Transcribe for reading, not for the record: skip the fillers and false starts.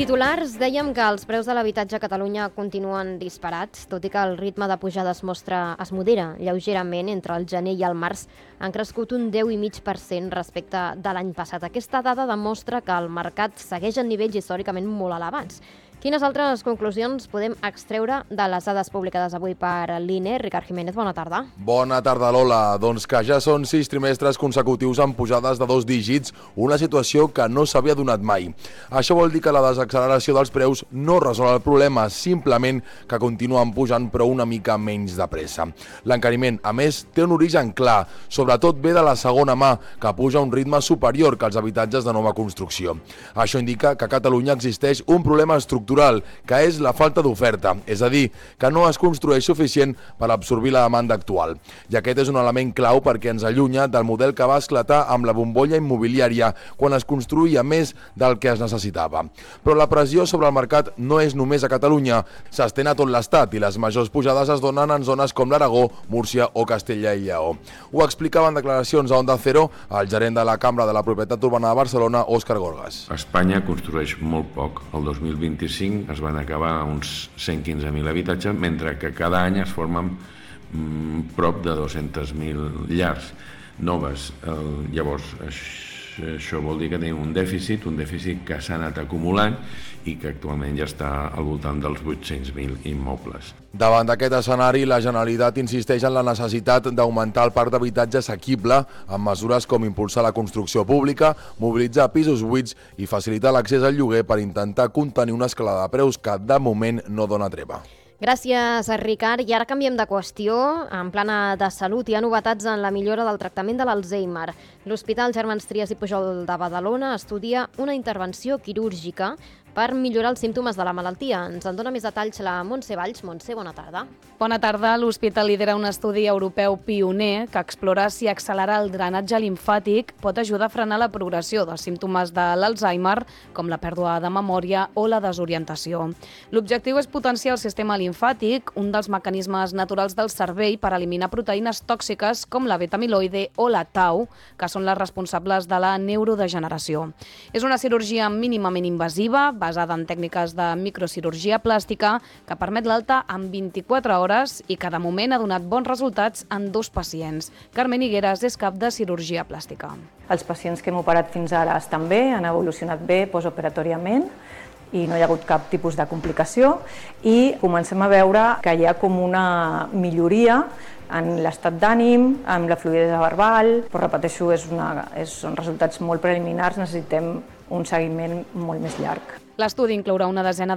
Titulars, dèiem que els preus de l'habitatge a Catalunya continuen disparats, tot i que el ritme de pujada es modera lleugerament entre el gener i el març. Han crescut un 10,5% respecte de l'any passat. Aquesta dada demostra que el mercat segueix en nivells històricament molt elevats. Quines altres conclusions podem extreure de les dades publicades avui per l'INE? Ricard Jiménez, bona tarda. Bona tarda, Lola. Doncs que ja són 6 trimestres consecutius amb pujades de 2 dígits, una situació que no s'havia donat mai. Això vol dir que la desacceleració dels preus no resol el problema, simplement que continuen pujant però una mica menys de pressa. L'encariment, a més, té un origen clar, sobretot ve de la segona mà, que puja a un ritme superior que els habitatges de nova construcció. Això indica que a Catalunya existeix un problema estructural, que és la falta d'oferta, és a dir, que no es construeix suficient per absorbir la demanda actual. I aquest és un element clau perquè ens allunya del model que va esclatar amb la bombolla immobiliària quan es construïa més del que es necessitava. Però la pressió sobre el mercat no és només a Catalunya, s'estén a tot l'Estat i les majors pujades es donen en zones com l'Aragó, Múrcia o Castella i Lleó. Ho explicava en declaracions a Onda Cero el gerent de la Cambra de la Propietat Urbana de Barcelona, Òscar Gorgas. Espanya construeix molt poc. El 2025 es van acabar uns 115.000 habitatges, mentre que cada any es formen prop de 200.000 llars noves. Llavors, això vol dir que tenim un dèficit que s'ha anat acumulant i que actualment ja està al voltant dels 800.000 immobles. Davant d'aquest escenari, la Generalitat insisteix en la necessitat d'augmentar el parc d'habitatge assequible amb mesures com impulsar la construcció pública, mobilitzar pisos buits i facilitar l'accés al lloguer per intentar contenir una escalada de preus que de moment no dona treva. Gràcies, Ricard. I ara canviem de qüestió. En plana de salut hi ha novetats en la millora del tractament de l'Alzheimer. L'Hospital Germans Trias i Pujol de Badalona estudia una intervenció quirúrgica per millorar els símptomes de la malaltia. Ens en dona més detalls la Montse Valls. Montse, bona tarda. Bona tarda. L'hospital lidera un estudi europeu pioner que explora si accelerar el drenatge limfàtic pot ajudar a frenar la progressió dels símptomes de l'Alzheimer, com la pèrdua de memòria o la desorientació. L'objectiu és potenciar el sistema limfàtic, un dels mecanismes naturals del cervell per eliminar proteïnes tòxiques com la beta-amiloide o la tau, que són les responsables de la neurodegeneració. És una cirurgia mínimament invasiva, basada en tècniques de microcirurgia plàstica, que permet l'alta en 24 hores i que de moment ha donat bons resultats en 2 pacients. Carmen Higueras és cap de cirurgia plàstica. Els pacients que hem operat fins ara estan bé, han evolucionat bé postoperatoriament i no hi ha hagut cap tipus de complicació i comencem a veure que hi ha com una milloria en l'estat d'ànim, amb la fluïdesa verbal, però repeteixo, són resultats molt preliminars, necessitem un seguiment molt més llarg. L'estudi inclourà una desena